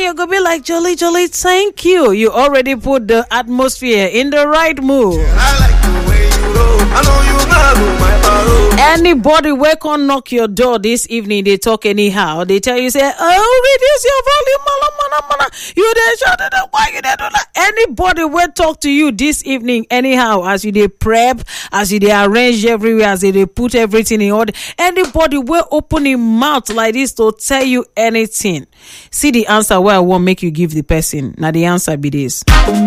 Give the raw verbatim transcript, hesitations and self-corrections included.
you go be like, Jolly, Jolly, thank you. You already put the atmosphere in the right mood. I like the way you roll. I know you love my baro. Anybody wake on knock your door this evening, they talk anyhow. They tell you, say, oh, reduce your volume, mana, mana, mana. You there shut it up. Why you there do that? Anybody will talk to you this evening anyhow, as you they prep, as you they arrange everywhere, as they put everything in order. Anybody will open his mouth like this to tell you anything. See the answer where I won't make you give the person. Now the answer be this.